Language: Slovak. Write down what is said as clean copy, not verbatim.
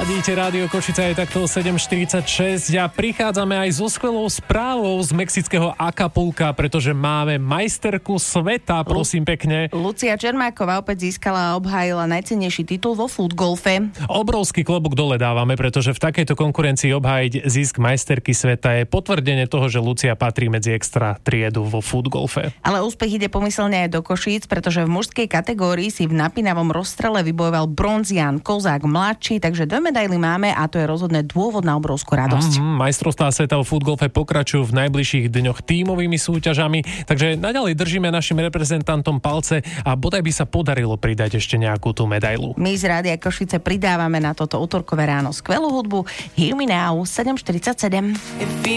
Ladíte Rádio Košice aj takto 7:46 a prichádzame aj so skvelou správou z mexického Acapulca, pretože máme majsterku sveta, prosím pekne. Lucia Čermáková opäť získala a obhájila najcennejší titul vo futgolfe. Obrovský klobúk dole dávame, pretože v takejto konkurencii obhájiť zisk majsterky sveta je potvrdenie toho, že Lucia patrí medzi extra triedu vo futgolfe. Ale úspech ide pomyselne aj do Košíc, pretože v mužskej kategórii si v napínavom rozstrele vybojoval bronz Jan Kozák mladší, takže 2 medaily máme a to je rozhodne dôvod na obrovskú radosť. Majstrovstvá sveta vo futgolfe pokračujú v najbližších dňoch tímovými súťažami, takže naďalej držíme našim reprezentantom palce a bodaj by sa podarilo pridať ešte nejakú tú medailu. My z Rádia Košice pridávame na toto utorkové ráno skvelú hudbu Hear Me Now 7:47.